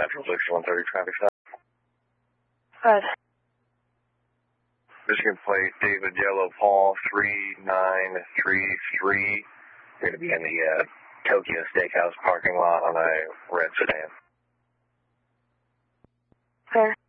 Natural 6130 traffic stop. Good. Michigan plate, David Yellow Paul 3933. You're going to be in the Tokyo Steakhouse parking lot on a red sedan. Fair.